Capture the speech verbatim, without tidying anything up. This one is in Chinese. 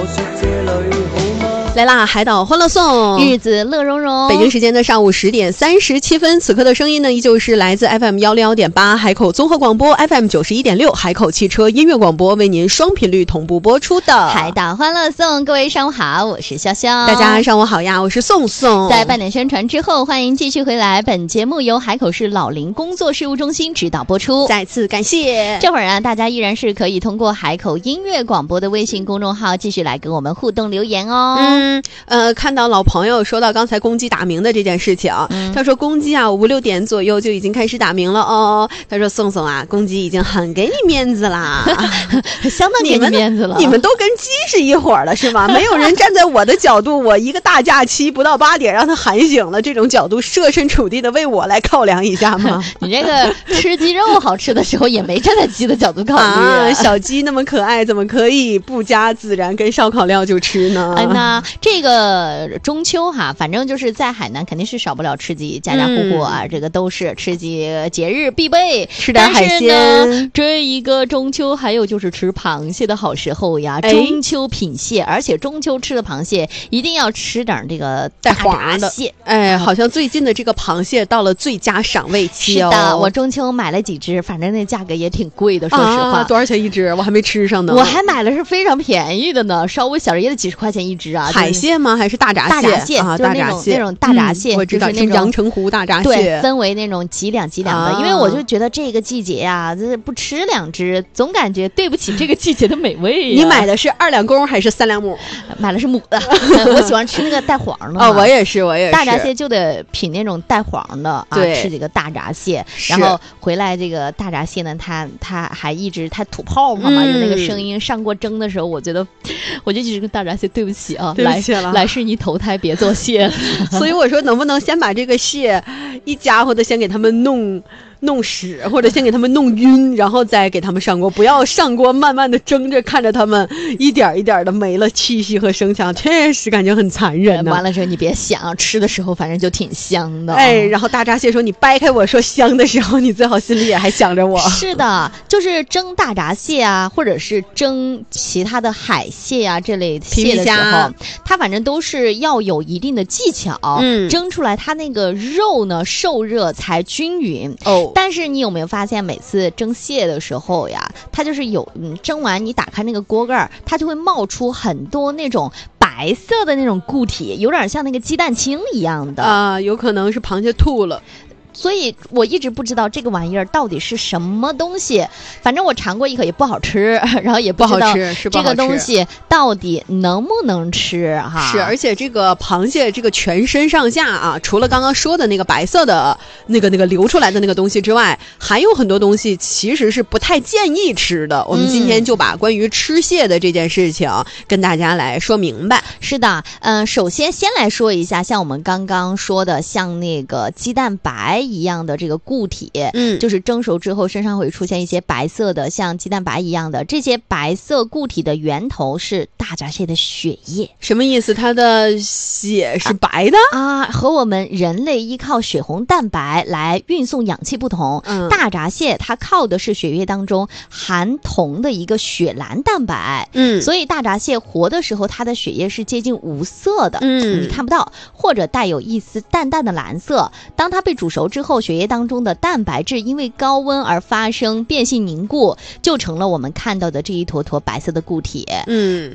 說這裏好嗎？ 来啦，海岛欢乐颂， 日子乐融融。 北京时间的上午十点三十七分，此刻的声音呢，依旧是来自 F M 幺零幺点八海口综合广播 F M 九十一点六海口汽车音乐广播为您双频率同步播出的海岛欢乐颂。各位上午好，我是潇潇。 大家上午好呀，我是宋宋。 在半点宣传之后，欢迎继续回来。本节目由海口市老龄工作事务中心指导播出， 再次感谢。 这会儿啊，大家依然是可以通过海口音乐广播的微信公众号继续来跟我们互动留言哦。 嗯，呃，看到老朋友说到刚才公鸡打鸣的这件事情，嗯、他说公鸡啊五六点左右就已经开始打鸣了哦。他说宋宋啊，公鸡已经很给你面子啦， 相当给你面子了。 你们, 你们都跟鸡是一伙儿了是吗？没有人站在我的角度，我一个大假期不到八点让他喊醒了，这种角度设身处地的为我来考量一下吗？ 你这个吃鸡肉好吃的时候也没站在鸡的角度考虑、 啊、小鸡那么可爱，怎么可以不加孜然跟烧烤料就吃呢？ 哎，那这个中秋哈，反正就是在海南肯定是少不了吃鸡，家家户户啊、嗯、这个都是吃鸡节日必备， 吃点海鲜。 但是呢，这一个中秋还有就是吃螃蟹的好时候呀，中秋品蟹，而且中秋吃的螃蟹一定要吃点这个带黄的蟹。哎，好像最近的这个螃蟹到了最佳赏味期哦。 是的，我中秋买了几只，反正那价格也挺贵的，说实话。 啊、多少钱一只？我还没吃上呢。 我还买的是非常便宜的呢，稍微小也得几十块钱一只啊。 海蟹吗？还是大闸蟹？ 大闸蟹啊，就是那种那种大闸蟹、 嗯，我知道， 就是那种阳澄湖大闸蟹， 对，分为那种几两几两的、啊。因为我就觉得这个季节呀、啊，就是不吃两只，总感觉对不起这个季节的美味、啊。 你买的是二两公还是三两母？ 买的是母的，我喜欢吃那个带黄的。 哦，我也是，我也是。 大闸蟹就得品那种带黄的啊， 对， 吃这个大闸蟹。然后回来这个大闸蟹呢，它它还一直它吐泡泡嘛、嗯，有那个声音。上过蒸的时候，我觉得，我就一直跟大闸蟹对不起啊， 对不起了， 来世你投胎别做蟹。 所以我说，能不能先把这个蟹一家伙的先给他们弄弄屎，或者先给他们弄晕，然后再给他们上锅，不要上锅慢慢的蒸着，看着他们一点一点的没了气息和声响，确实感觉很残忍呢、啊。 完了之后你别想，吃的时候反正就挺香的。 哎，然后大闸蟹说你掰开我说香的时候，你最好心里也还想着我。 是的，就是蒸大闸蟹啊，或者是蒸其他的海蟹啊这类蟹的时候，它反正都是要有一定的技巧，嗯，蒸出来它那个肉呢受热才均匀哦。但是你有没有发现，每次蒸蟹的时候呀，它就是有嗯，蒸完你打开那个锅盖，它就会冒出很多那种白色的那种固体，有点像那个鸡蛋清一样的啊、呃，有可能是螃蟹吐了。 所以我一直不知道这个玩意儿到底是什么东西，反正我尝过一口也不好吃，然后也不知道这个东西到底能不能吃哈。 是，而且这个螃蟹这个全身上下啊，除了刚刚说的那个白色的那个那个流出来的那个东西之外，还有很多东西其实是不太建议吃的。我们今天就把关于吃蟹的这件事情跟大家来说明白。 是的，嗯、呃，首先先来说一下，像我们刚刚说的，像那个鸡蛋白一样的这个固体，嗯，就是蒸熟之后身上会出现一些白色的，像鸡蛋白一样的这些白色固体的源头是大闸蟹的血液。 什么意思？它的血是白的啊, 啊？和我们人类依靠血红蛋白来运送氧气不同，嗯，大闸蟹它靠的是血液当中含铜的一个血蓝蛋白，嗯，所以大闸蟹活的时候它的血液是接近无色的，嗯，你看不到，或者带有一丝淡淡的蓝色。当它被煮熟之后，血液当中的蛋白质因为高温而发生变性凝固，就成了我们看到的这一坨坨白色的固体。嗯。